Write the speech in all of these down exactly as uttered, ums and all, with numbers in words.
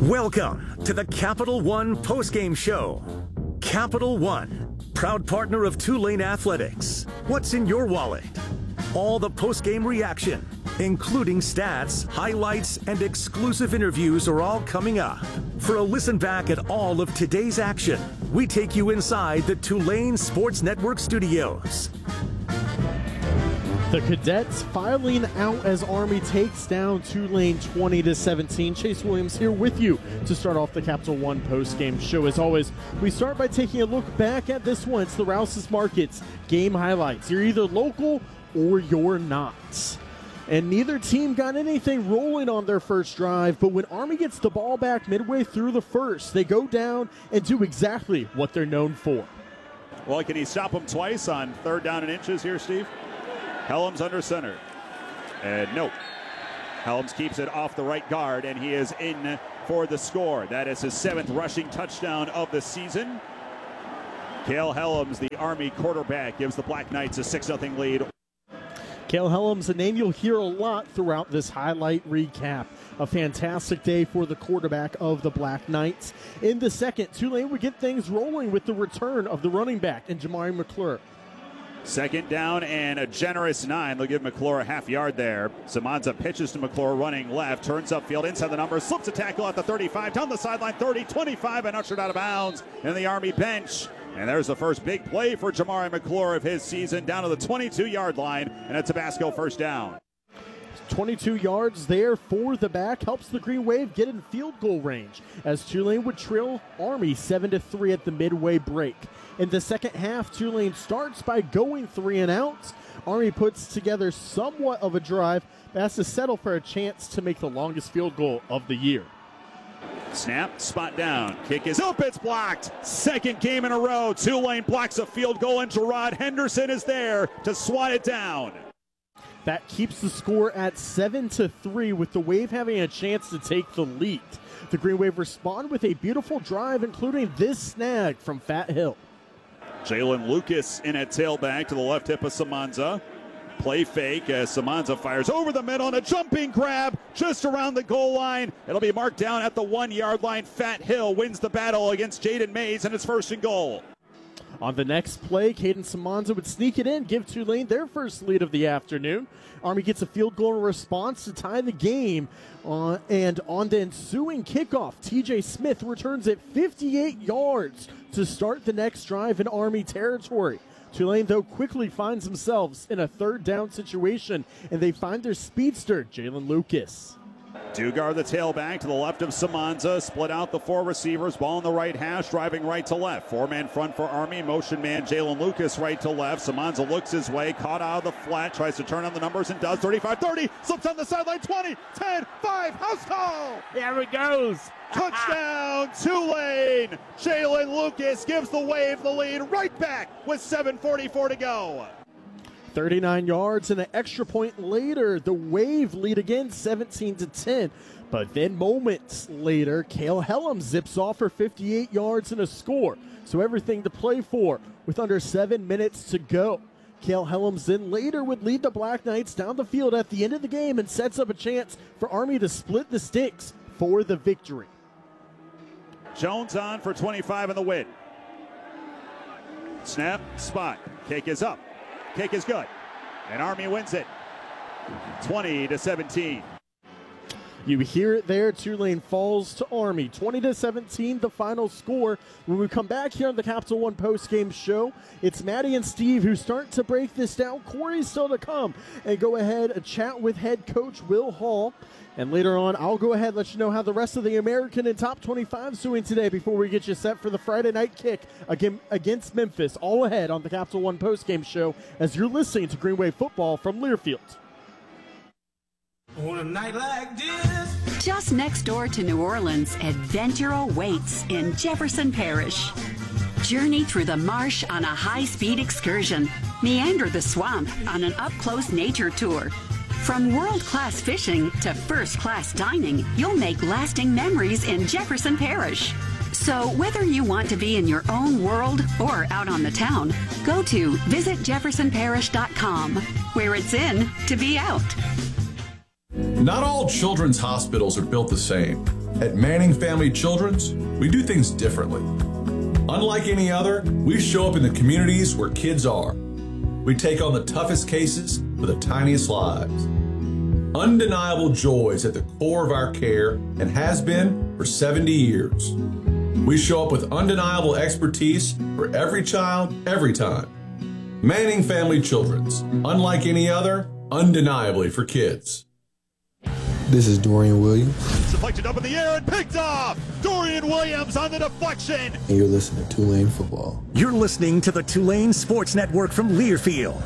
Welcome to the Capital One postgame show. Capital One, proud partner of Tulane Athletics. What's in your wallet? All the postgame reaction, including stats, highlights, and exclusive interviews are all coming up. For a listen back at all of today's action, we take you inside the Tulane Sports Network studios. The Cadets filing out as Army takes down Tulane twenty to seventeen. Chase Williams here with you to start off the Capital One post-game show. As always, we start by taking a look back at this one. It's the Rouse's Markets game highlights. You're either local or you're not. And neither team got anything rolling on their first drive, but when Army gets the ball back midway through the first, they go down and do exactly what they're known for. Well, can he stop them twice on third down and inches here, Steve? Helms under center. And nope. Helms keeps it off the right guard, and he is in for the score. That is his seventh rushing touchdown of the season. Cale Helms, the Army quarterback, gives the Black Knights a six nothing lead. Cale Helms, a name you'll hear a lot throughout this highlight recap. A fantastic day for the quarterback of the Black Knights. In the second, Tulane would get things rolling with the return of the running back in Jamari McClure. Second down and a generous nine. They'll give McClure a half yard there. Samanza pitches to McClure, running left, turns upfield, inside the numbers, slips a tackle at the thirty-five, down the sideline, thirty, twenty-five, and ushered out of bounds in the Army bench. And there's the first big play for Jamari McClure of his season, down to the twenty-two yard line, and a Tabasco first down. twenty-two yards there for the back, helps the Green Wave get in field goal range as Tulane would trail Army seven to three at the midway break. In the second half, Tulane starts by going three and out. Army puts together somewhat of a drive, but has to settle for a chance to make the longest field goal of the year. Snap, spot down, kick is up, it's blocked. Second game in a row, Tulane blocks a field goal, and Gerard Henderson is there to swat it down. That keeps the score at seven to three, with the Wave having a chance to take the lead. The Green Wave respond with a beautiful drive, including this snag from Fat Hill. Jalen Lucas in at tailback to the left hip of Samanza. Play fake as Samanza fires over the middle, and a jumping grab just around the goal line. It'll be marked down at the one yard line. Fat Hill wins the battle against Jaden Mays, and it's first and goal. On the next play, Caden Samanza would sneak it in, give Tulane their first lead of the afternoon. Army gets a field goal in response to tie the game. Uh, and on the ensuing kickoff, T J Smith returns it fifty-eight yards to start the next drive in Army territory. Tulane, though, quickly finds themselves in a third down situation, and they find their speedster, Jalen Lucas. Dugar, the tailback, to the left of Samanza. Split out the four receivers. Ball in the right hash, driving right to left. Four-man front for Army. Motion man Jalen Lucas right to left. Samanza looks his way, caught out of the flat, tries to turn on the numbers and does. thirty-five thirty, slips on the sideline. twenty, ten, five, house call! There it goes! Touchdown, Tulane! Jalen Lucas gives the Wave the lead right back with seven forty-four to go. thirty-nine yards and an extra point later, the Wave lead again seventeen to ten. But then moments later, Cale Helms zips off for fifty-eight yards and a score. So everything to play for with under seven minutes to go. Cale Helms then later would lead the Black Knights down the field at the end of the game and sets up a chance for Army to split the sticks for the victory. Jones on for twenty-five in the win. Snap, spot, kick is up. Kick is good, and Army wins it, twenty to seventeen. You hear it there. Tulane falls to Army, twenty to seventeen, the final score. When we come back here on the Capital One postgame show, it's Maddie and Steve who start to break this down. Corey's still to come and go ahead and chat with head coach Will Hall. And later on, I'll go ahead and let you know how the rest of the American and Top twenty-five is doing today before we get you set for the Friday night kick against Memphis. All ahead on the Capital One postgame show as you're listening to Green Wave football from Learfield. On a night like this. Just next door to New Orleans, adventure awaits in Jefferson Parish. Journey through the marsh on a high-speed excursion. Meander the swamp on an up-close nature tour. From world-class fishing to first-class dining, you'll make lasting memories in Jefferson Parish. So whether you want to be in your own world or out on the town, go to visit jefferson parish dot com, where it's in to be out. Not all children's hospitals are built the same. At Manning Family Children's, we do things differently. Unlike any other, we show up in the communities where kids are. We take on the toughest cases for the tiniest lives. Undeniable joy is at the core of our care and has been for seventy years. We show up with undeniable expertise for every child, every time. Manning Family Children's, unlike any other, undeniably for kids. This is Dorian Williams. Deflected up in the air and picked off. Dorian Williams on the deflection. And you're listening to Tulane Football. You're listening to the Tulane Sports Network from Learfield.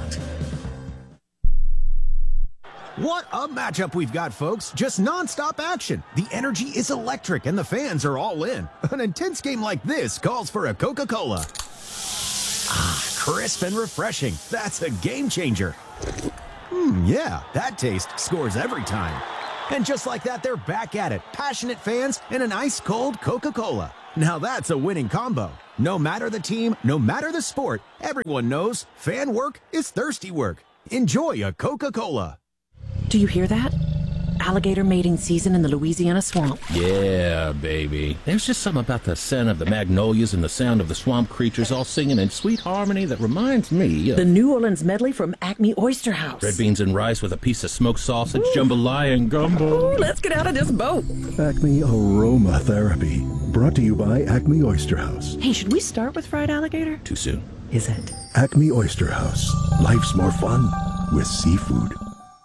What a matchup we've got, folks. Just nonstop action. The energy is electric and the fans are all in. An intense game like this calls for a Coca-Cola. Ah, crisp and refreshing. That's a game changer. Hmm, yeah, that taste scores every time. And just like that, they're back at it. Passionate fans and an ice-cold Coca-Cola. Now that's a winning combo. No matter the team, no matter the sport, everyone knows fan work is thirsty work. Enjoy a Coca-Cola. Do you hear that? Alligator mating season in the Louisiana swamp. Yeah, baby. There's just something about the scent of the magnolias and the sound of the swamp creatures all singing in sweet harmony that reminds me of... The New Orleans medley from Acme Oyster House. Red beans and rice with a piece of smoked sausage, Ooh. jambalaya and gumbo. Ooh, let's get out of this boat. Acme Aromatherapy, brought to you by Acme Oyster House. Hey, should we start with fried alligator? Too soon. Is it? Acme Oyster House. Life's more fun with seafood.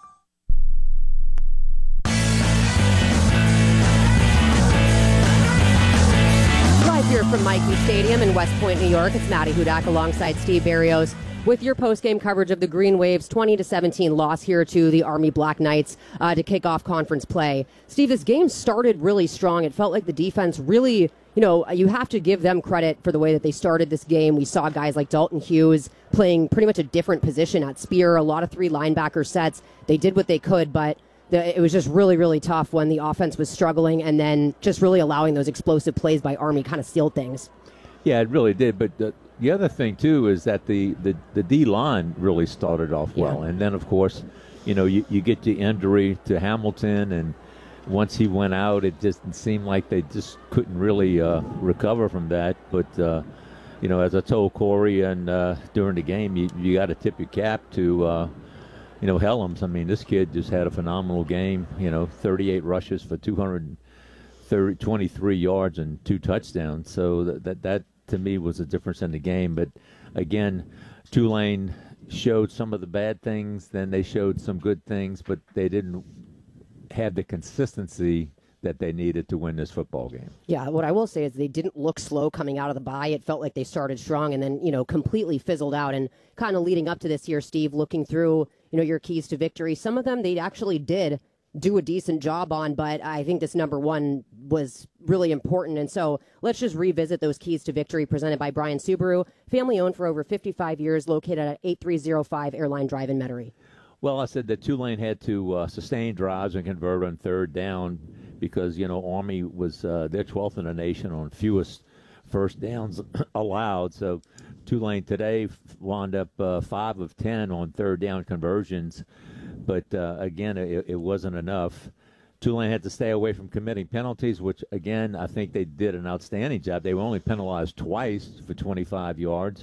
Here from Michie Stadium in West Point, New York. It's Maddie Hudak alongside Steve Barrios with your post-game coverage of the Green Waves' twenty to seventeen loss here to the Army Black Knights uh, to kick off conference play. Steve, this game started really strong. It felt like the defense really, you know, you have to give them credit for the way that they started this game. We saw guys like Dalton Hughes playing pretty much a different position at Spear, a lot of three linebacker sets. They did what they could, but The, it was just really, really tough when the offense was struggling, and then just really allowing those explosive plays by Army kind of sealed things. Yeah, it really did. But the, the other thing, too, is that the, the, the D-line really started off well. Yeah. And then, of course, you know, you, you get the injury to Hamilton, and once he went out, it just seemed like they just couldn't really uh, recover from that. But, uh, you know, as I told Corey and uh, during the game, you, you got to tip your cap to uh, – You know, Helms, I mean, this kid just had a phenomenal game, you know, thirty-eight rushes for two hundred twenty-three yards and two touchdowns. So that, that, that to me, was a difference in the game. But, again, Tulane showed some of the bad things, then they showed some good things, but they didn't have the consistency that they needed to win this football game. Yeah, what I will say is they didn't look slow coming out of the bye. It felt like they started strong and then, you know, completely fizzled out. And kind of leading up to this year, Steve, looking through, you know, your keys to victory, some of them they actually did do a decent job on, but I think this number one was really important. And so let's just revisit those keys to victory presented by Brian Subaru, family owned for over fifty-five years, located at eight three zero five Airline Drive in Metairie. Well, I said that Tulane had to uh, sustain drives and convert on third down because, you know, Army was uh, they're twelfth in the nation on fewest first downs allowed. So Tulane today wound up uh, five of ten on third down conversions. But, uh, again, it, it wasn't enough. Tulane had to stay away from committing penalties, which, again, I think they did an outstanding job. They were only penalized twice for twenty-five yards.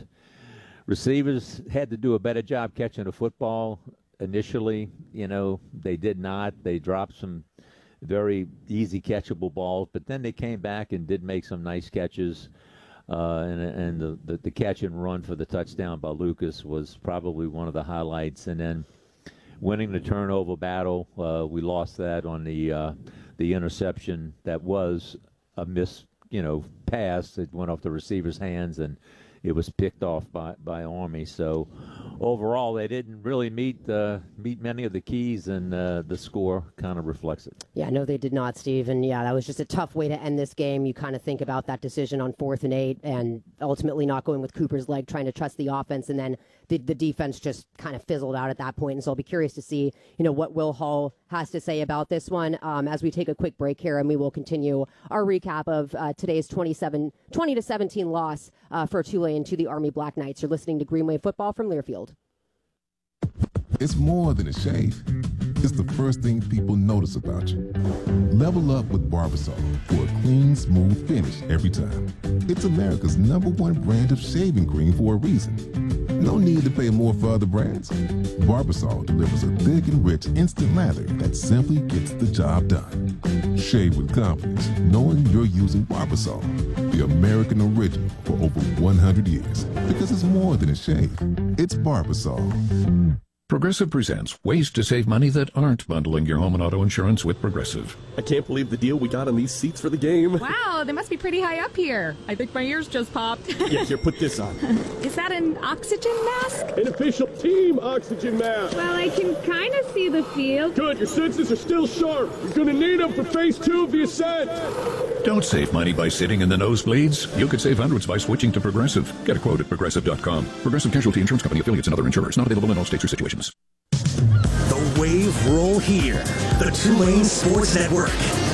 Receivers had to do a better job catching the football. Initially, you know, they did not. They dropped some very easy catchable balls, but then they came back and did make some nice catches. Uh, and and the, the, the catch and run for the touchdown by Lucas was probably one of the highlights. And then winning the turnover battle, uh, we lost that on the uh, the interception that was a miss, you know, pass. It went off the receiver's hands and it was picked off by, by Army. So overall, they didn't really meet uh, meet many of the keys, and uh, the score kind of reflects it. Yeah, no, they did not, Steve. And, yeah, that was just a tough way to end this game. You kind of think about that decision on fourth and eight and ultimately not going with Cooper's leg, trying to trust the offense, and then the, the defense just kind of fizzled out at that point. And so I'll be curious to see, you know, what Will Hall has to say about this one um, as we take a quick break here, and we will continue our recap of uh, today's twenty-seven, twenty to seventeen loss uh, for Tulane to the Army Black Knights. You're listening to Green Wave Football from Learfield. It's more than a shave. It's the first thing people notice about you. Level up with Barbasol for a clean, smooth finish every time. It's America's number one brand of shaving cream for a reason. No need to pay more for other brands. Barbasol delivers a thick and rich instant lather that simply gets the job done. Shave with confidence, knowing you're using Barbasol, the American original for over one hundred years. Because it's more than a shave. It's Barbasol. Progressive presents ways to save money that aren't bundling your home and auto insurance with Progressive. I can't believe the deal we got on these seats for the game. Wow, they must be pretty high up here. I think my ears just popped. Yeah, here, put this on. Is that an oxygen mask? An official team oxygen mask. Well, I can kind of see the field. Good, your senses are still sharp. You're going to need them for phase two of the ascent. Don't save money by sitting in the nosebleeds. You could save hundreds by switching to Progressive. Get a quote at progressive dot com. Progressive Casualty Insurance Company, affiliates, and other insurers. Not available in all states or situations. The Wave roll here. The Tulane Sports Network.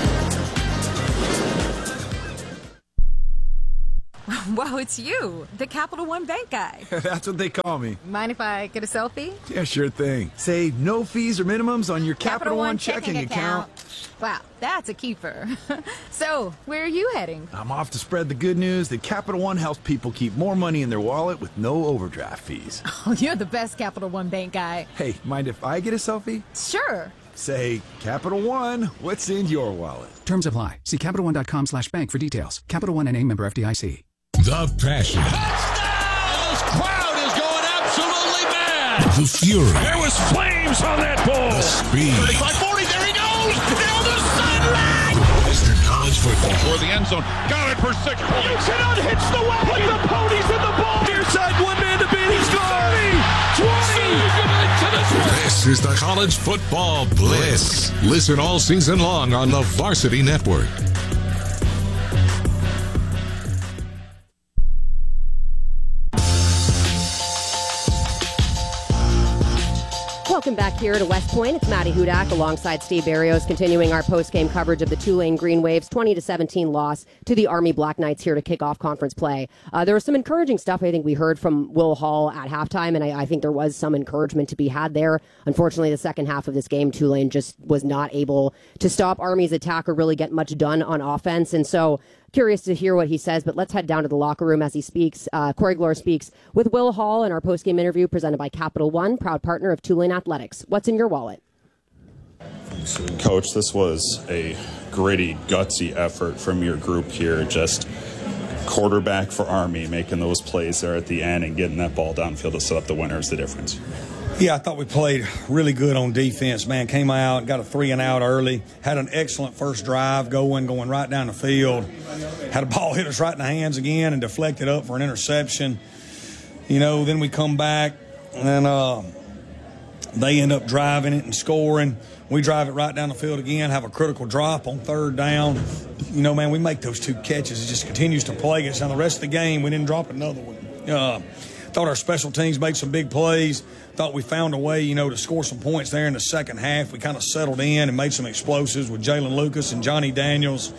Wow, it's you, the Capital One Bank guy. That's what they call me. Mind if I get a selfie? Yeah, sure thing. Save no fees or minimums on your Capital, Capital One, One checking, checking account. account. Wow, that's a keeper. So, where are you heading? I'm off to spread the good news that Capital One helps people keep more money in their wallet with no overdraft fees. Oh, you're the best Capital One Bank guy. Hey, mind if I get a selfie? Sure. Say, Capital One, what's in your wallet? Terms apply. See Capital One dot com slash bank for details. Capital One N A, member F D I C. The passion. Touchdown! This crowd is going absolutely mad. The fury. There was flames on that ball. The speed. thirty-five forty, there he goes! Down the sideline! Mister College Football. For the end zone. Got it for six. You cannot hitch the wagon! Put the ponies in the ball! Near side, one man to beat. He's gone! twenty! This is the College Football Blitz. Listen all season long on the Varsity Network. Welcome back here to West Point. It's Maddie Hudak alongside Steve Barrios, continuing our post-game coverage of the Tulane Green Waves' twenty to seventeen loss to the Army Black Knights here to kick off conference play. Uh, there was some encouraging stuff I think we heard from Will Hall at halftime, and I, I think there was some encouragement to be had there. Unfortunately, the second half of this game, Tulane just was not able to stop Army's attack or really get much done on offense, and so curious to hear what he says, but let's head down to the locker room as he speaks. Uh, Corey Glore speaks with Will Hall in our postgame interview presented by Capital One, proud partner of Tulane Athletics. What's in your wallet? Coach, this was a gritty, gutsy effort from your group here. Just quarterback for Army, making those plays there at the end and getting that ball downfield to set up the winner is the difference. Yeah, I thought we played really good on defense, man. Came out, got a three and out early, had an excellent first drive going, going right down the field. Had a ball hit us right in the hands again and deflected up for an interception. You know, then we come back and uh, they end up driving it and scoring. We drive it right down the field again, have a critical drop on third down. You know, man, we make those two catches. It just continues to plague us. Now, the rest of the game, we didn't drop another one. Uh, thought our special teams made some big plays. Thought we found a way, you know, to score some points there in the second half. We kind of settled in and made some explosives with Jalen Lucas and Johnny Daniels.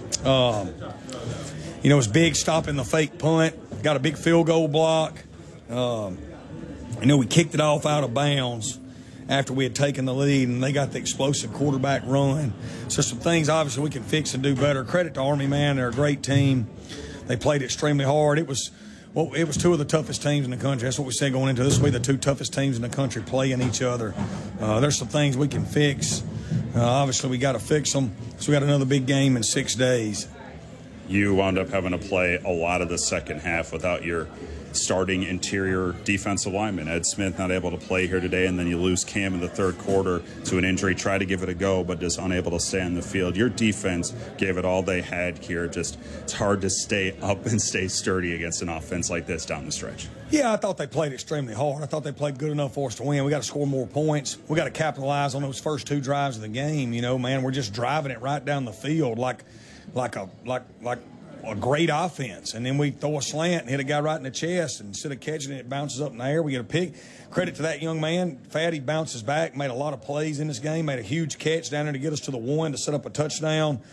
Um, you know, it was big stopping the fake punt. Got a big field goal block. Um, you know, we kicked it off out of bounds after we had taken the lead, and they got the explosive quarterback run. So some things, obviously, we can fix and do better. Credit to Army, man. They're a great team. They played extremely hard. It was... Well, it was two of the toughest teams in the country. That's what we said going into this. Will be the two toughest teams in the country playing each other. Uh, there's some things we can fix. Uh, obviously, we got to fix them. So we got another big game in six days. You wound up having to play a lot of the second half without your starting interior defensive lineman. Ed Smith not able to play here today, and then you lose Cam in the third quarter to an injury. Try to give it a go, but just unable to stay on the field. Your defense gave it all they had here. Just it's hard to stay up and stay sturdy against an offense like this down the stretch. Yeah, I thought they played extremely hard. I thought they played good enough for us to win. We got to score more points. We got to capitalize on those first two drives of the game. You know, man, we're just driving it right down the field like, like a like like. a great offense, and then we throw a slant and hit a guy right in the chest, and instead of catching it, it bounces up in the air. We get a pick. Credit to that young man. Fatty bounces back, made a lot of plays in this game, made a huge catch down there to get us to the one to set up a touchdown.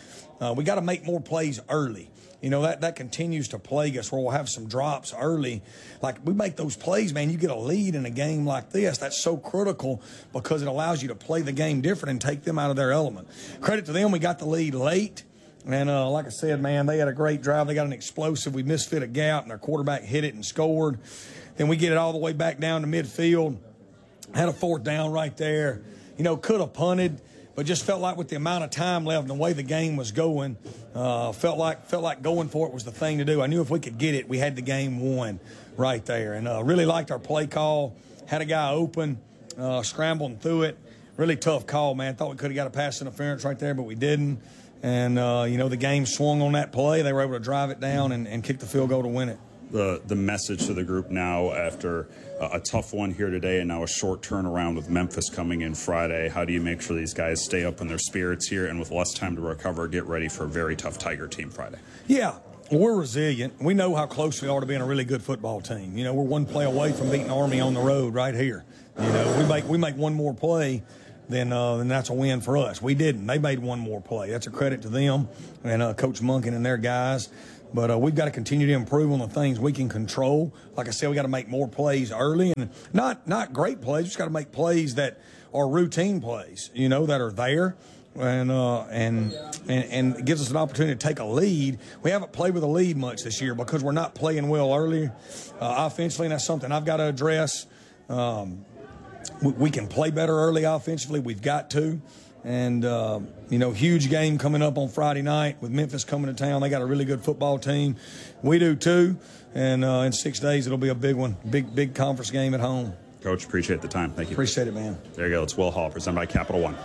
Uh, we got to make more plays early. You know, that, that continues to plague us where we'll have some drops early. Like, we make those plays, man, you get a lead in a game like this. That's so critical because it allows you to play the game different and take them out of their element. Credit to them, we got the lead late. And uh, like I said, man, they had a great drive. They got an explosive. We misfit a gap, and their quarterback hit it and scored. Then we get it all the way back down to midfield. Had a fourth down right there. You know, could have punted, but just felt like with the amount of time left and the way the game was going, uh, felt like felt like going for it was the thing to do. I knew if we could get it, we had the game won right there. And uh, really liked our play call. Had a guy open, uh, scrambling through it. Really tough call, man. Thought we could have got a pass interference right there, but we didn't. And, uh, you know, the game swung on that play. They were able to drive it down and, and kick the field goal to win it. The, the message to the group now after a, a tough one here today and now a short turnaround with Memphis coming in Friday, how do you make sure these guys stay up in their spirits here and with less time to recover, get ready for a very tough Tiger team Friday? Yeah, well, we're resilient. We know how close we are to being a really good football team. You know, we're one play away from beating Army on the road right here. You know, we make, we make one more play. Then, uh, then that's a win for us. We didn't. They made one more play. That's a credit to them and uh, Coach Monken and their guys. But uh, we've got to continue to improve on the things we can control. Like I said, we got to make more plays early, and not not great plays. Just got to make plays that are routine plays, you know, that are there, and uh, and and and it gives us an opportunity to take a lead. We haven't played with a lead much this year because we're not playing well early uh, offensively, and that's something I've got to address. Um, we, we can play better early offensively. We've got to. And, uh, you know, huge game coming up on Friday night with Memphis coming to town. They got a really good football team. We do, too. And uh, in six days, it'll be a big one. Big, big conference game at home. Coach, appreciate the time. Thank you. Appreciate it, man. There you go. It's Will Hall, presented by Capital One.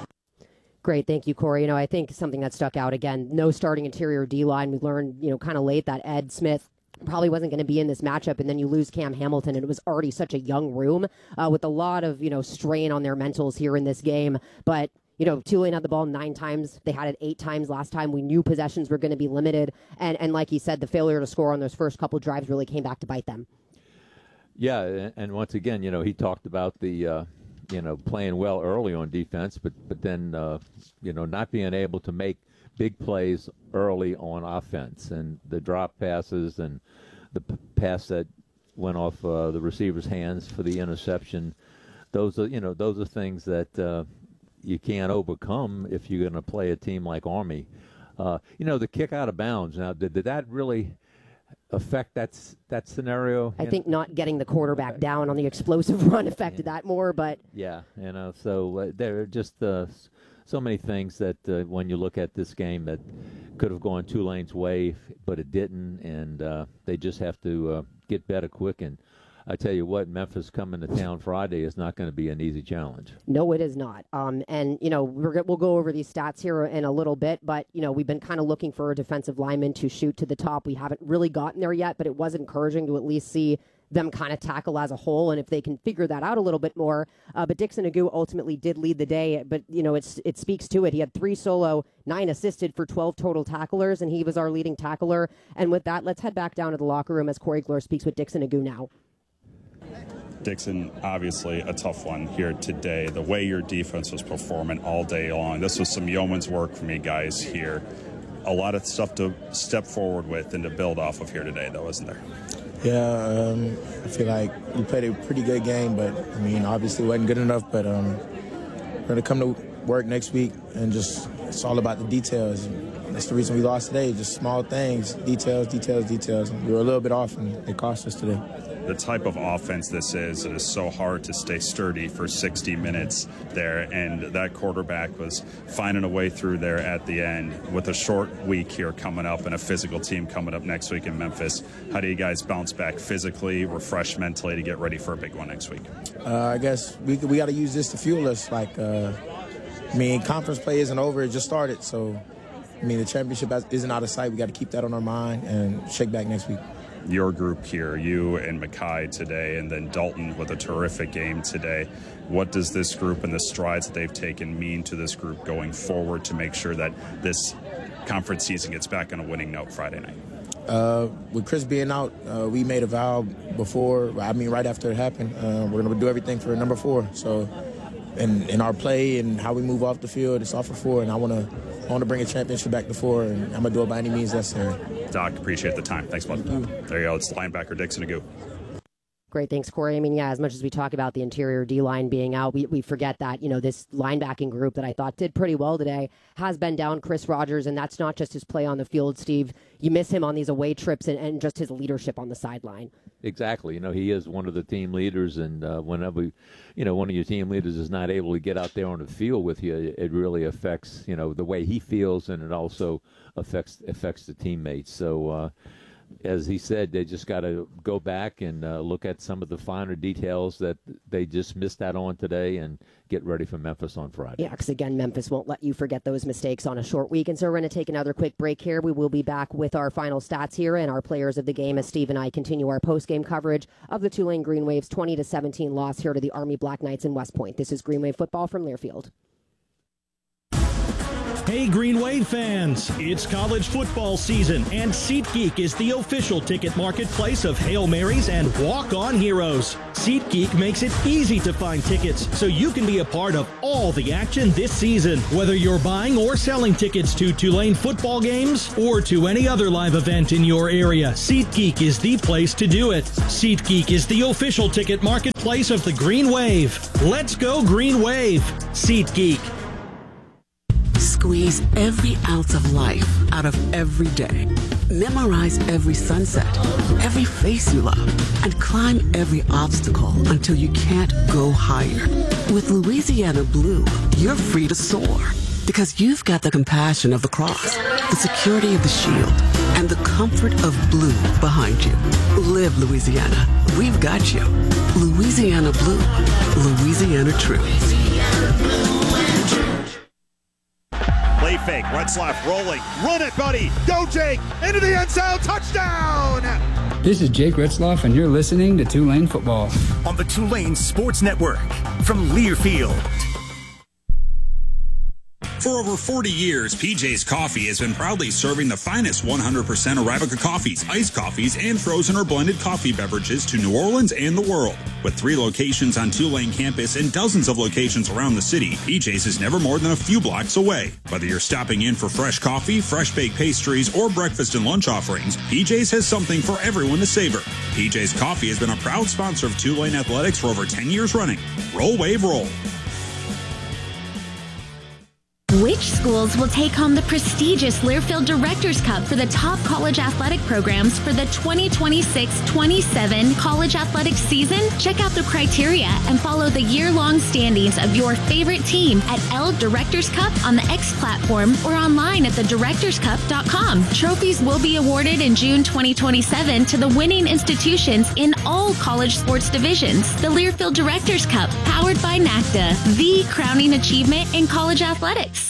Great. Thank you, Corey. You know, I think something that stuck out, again, no starting interior D-line. We learned, you know, kind of late that Ed Smith probably wasn't going to be in this matchup, and then you lose Cam Hamilton, and it was already such a young room uh, with a lot of, you know, strain on their mentals here in this game. But you know, Tulane had the ball nine times. They had it eight times last time. We knew possessions were going to be limited. And, and like you said, the failure to score on those first couple drives really came back to bite them. Yeah, and once again, you know, he talked about the, uh, you know, playing well early on defense, but, but then, uh, you know, not being able to make big plays early on offense. And the drop passes and the p- pass that went off uh, the receiver's hands for the interception, those are, you know, those are things that uh, – you can't overcome if you're going to play a team like Army. Uh, you know, the kick out of bounds. Now, did, did that really affect that that scenario? I think not getting the quarterback down on the explosive run affected yeah. that more, but yeah, you know, so uh, there are just uh, so many things that uh, when you look at this game that could have gone Tulane's way, but it didn't, and uh, they just have to uh, get better quick. And I tell you what, Memphis coming to town Friday is not going to be an easy challenge. No, it is not. Um, and, you know, we're, we'll go over these stats here in a little bit, but, you know, we've been kind of looking for a defensive lineman to shoot to the top. We haven't really gotten there yet, but it was encouraging to at least see them kind of tackle as a whole, and if they can figure that out a little bit more. Uh, but Dixon Agu ultimately did lead the day, but, you know, it's it speaks to it. He had three solo, nine assisted for twelve total tacklers, and he was our leading tackler. And with that, let's head back down to the locker room as Corey Glore speaks with Dixon Agu now. Dixon, obviously a tough one here today. The way your defense was performing all day long, this was some yeoman's work for me guys here. A lot of stuff to step forward with and to build off of here today, though, isn't there? Yeah, um, I feel like we played a pretty good game, but, I mean, obviously it wasn't good enough, but um, we're going to come to work next week and just, it's all about the details. That's the reason we lost today, just small things, details, details, details. And we were a little bit off, and it cost us today. The type of offense this is, it is so hard to stay sturdy for sixty minutes there, and that quarterback was finding a way through there at the end with a short week here coming up and a physical team coming up next week in Memphis. How do you guys bounce back physically, refresh mentally to get ready for a big one next week? Uh, I guess we we got to use this to fuel us. Like, uh, I mean, conference play isn't over, it just started, so I mean, the championship isn't out of sight. We got to keep that on our mind and shake back next week. Your group here, you and Mackay today, and then Dalton with a terrific game today. What does this group and the strides that they've taken mean to this group going forward to make sure that this conference season gets back on a winning note Friday night? Uh, with Chris being out, uh, we made a vow before, I mean, right after it happened. Uh, we're going to do everything for number four. So in, in our play and how we move off the field, it's off for four, and I want to I I want to bring a championship back to four, and I'm going to do it by any means necessary. Doc, appreciate the time. Thanks, bud. There you go. It's linebacker Dixon Agu. Great, thanks, Corey. I mean, yeah, as much as we talk about the interior D-line being out, we, we forget that, you know, this linebacking group that I thought did pretty well today has been down. Chris Rogers, and that's not just his play on the field, Steve. You miss him on these away trips and, and just his leadership on the sideline. Exactly. You know, he is one of the team leaders, and uh, whenever, you know, one of your team leaders is not able to get out there on the field with you, it really affects, you know, the way he feels, and it also affects affects the teammates. So, uh, as he said, they just got to go back and uh, look at some of the finer details that they just missed out on today and get ready for Memphis on Friday. Yeah, because again, Memphis won't let you forget those mistakes on a short week. And so we're going to take another quick break here. We will be back with our final stats here and our players of the game as Steve and I continue our post-game coverage of the Tulane Green Waves twenty to seventeen loss here to the Army Black Knights in West Point. This is Green Wave football from Learfield. Hey Green Wave fans, it's college football season and SeatGeek is the official ticket marketplace of Hail Marys and walk-on heroes. SeatGeek makes it easy to find tickets so you can be a part of all the action this season. Whether you're buying or selling tickets to Tulane football games or to any other live event in your area, SeatGeek is the place to do it. SeatGeek is the official ticket marketplace of the Green Wave. Let's go Green Wave! SeatGeek. Squeeze every ounce of life out of every day. Memorize every sunset, every face you love, and climb every obstacle until you can't go higher. With Louisiana Blue, you're free to soar because you've got the compassion of the cross, the security of the shield, and the comfort of blue behind you. Live Louisiana. We've got you. Louisiana Blue. Louisiana True. Play fake, Retzlaff rolling, run it, buddy, go Jake, into the end zone, touchdown! This is Jake Retzlaff, and you're listening to Tulane Football. On the Tulane Sports Network, from Learfield. For over forty years, P J's Coffee has been proudly serving the finest one hundred percent Arabica coffees, iced coffees, and frozen or blended coffee beverages to New Orleans and the world. With three locations on Tulane campus and dozens of locations around the city, P J's is never more than a few blocks away. Whether you're stopping in for fresh coffee, fresh baked pastries, or breakfast and lunch offerings, P J's has something for everyone to savor. P J's Coffee has been a proud sponsor of Tulane Athletics for over ten years running. Roll, Wave, roll. Which schools will take home the prestigious Learfield Directors Cup for the top college athletic programs for the twenty twenty-six twenty-seven college athletics season? Check out the criteria and follow the year-long standings of your favorite team at L Directors Cup on the X platform or online at the directors cup dot com. Trophies will be awarded in June twenty twenty-seven to the winning institutions in all college sports divisions. The Learfield Directors Cup, powered by NACDA, the crowning achievement in college athletics.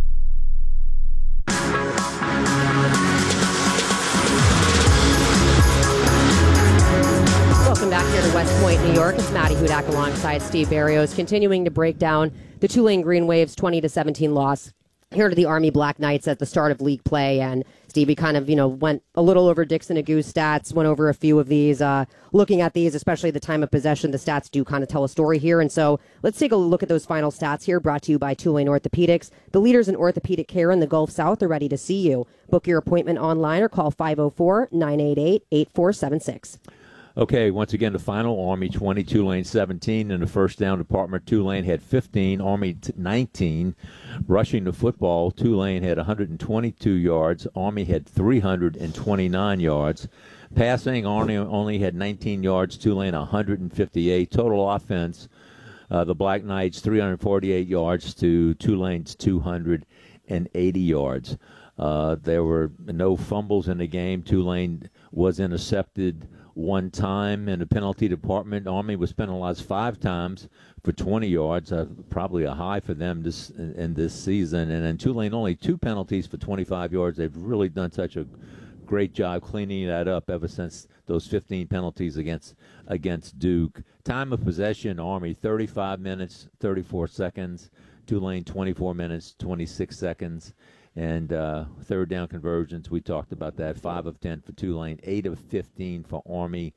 Welcome back here to West Point, New York. It's Maddie Hudak alongside Steve Barrios, continuing to break down the Tulane Green Waves twenty to seventeen loss here to the Army Black Knights at the start of league play. And Steve, we kind of, you know, went a little over Dixon Agu's stats, went over a few of these. Uh, looking at these, especially the time of possession, the stats do kind of tell a story here. And so let's take a look at those final stats here, brought to you by Tulane Orthopedics. The leaders in orthopedic care in the Gulf South are ready to see you. Book your appointment online or call five oh four, nine eight eight, eight four seven six. Okay, once again, the final, Army twenty, Tulane seventeen. In the first down department, Tulane had fifteen, Army nineteen. Rushing the football, Tulane had one hundred twenty-two yards, Army had three hundred twenty-nine yards. Passing, Army only had nineteen yards, Tulane one hundred fifty-eight. Total offense, uh, the Black Knights three hundred forty-eight yards to Tulane's two hundred eighty yards. Uh, there were no fumbles in the game. Tulane was intercepted one time in the penalty department. Army was penalized five times for twenty yards, uh, probably a high for them this in, in this season. And then Tulane only two penalties for twenty-five yards. They've really done such a great job cleaning that up ever since those fifteen penalties against against Duke. Time of possession, Army thirty-five minutes, thirty-four seconds. Tulane twenty-four minutes, twenty-six seconds. And uh, third down conversions, we talked about that. five of ten for Tulane, eight of fifteen for Army.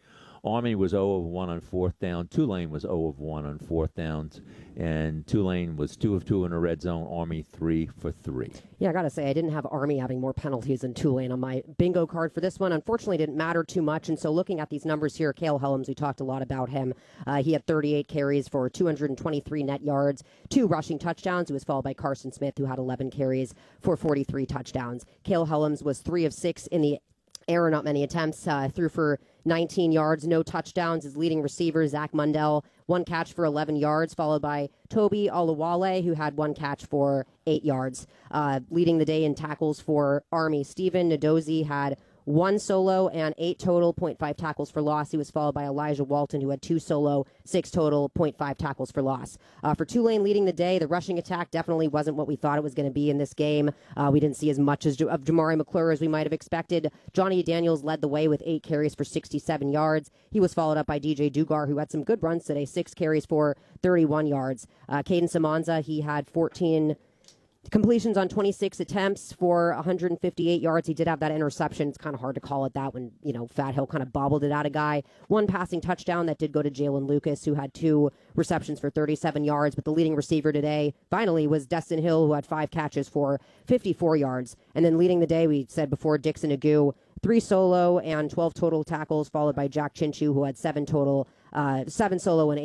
Army was zero of one on fourth down. Tulane was zero of one on fourth downs. And Tulane was two of two in the red zone. Army three for three. Yeah, I got to say, I didn't have Army having more penalties than Tulane on my bingo card for this one. Unfortunately, it didn't matter too much. And so looking at these numbers here, Cale Helms, we talked a lot about him. Uh, he had thirty-eight carries for two hundred twenty-three net yards, two rushing touchdowns. He was followed by Carson Smith, who had eleven carries for forty-three touchdowns. Cale Helms was three of six in the air, not many attempts, uh, threw for nineteen yards, no touchdowns. His leading receiver, Zach Mundell, one catch for eleven yards, followed by Toby Olawale, who had one catch for eight yards. Uh, leading the day in tackles for Army, Stephen Nadozi had one solo and eight total, point five tackles for loss. He was followed by Elijah Walton, who had two solo, six total, point five tackles for loss. Uh, for Tulane leading the day, the rushing attack definitely wasn't what we thought it was going to be in this game. Uh, we didn't see as much as of Jamari McClure as we might have expected. Johnny Daniels led the way with eight carries for sixty-seven yards. He was followed up by D J Dugar, who had some good runs today, six carries for thirty-one yards. Uh, Caden Samanza, he had fourteen completions on twenty-six attempts for one hundred fifty-eight yards. He did have that interception. It's kind of hard to call it that when, you know, Fat Hill kind of bobbled it out of guy. One passing touchdown that did go to Jalen Lucas, who had two receptions for thirty-seven yards. But the leading receiver today, finally, was Destin Hill, who had five catches for fifty-four yards. And then leading the day, we said before, Dixon Agu, three solo and twelve total tackles, followed by Jack Chinchu, who had seven total, uh, seven solo and